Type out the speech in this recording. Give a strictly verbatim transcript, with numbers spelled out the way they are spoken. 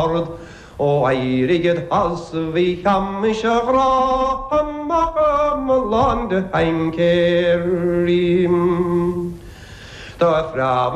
ffordd o eirigydd as fi am siagra am am land ein cerim. Da fra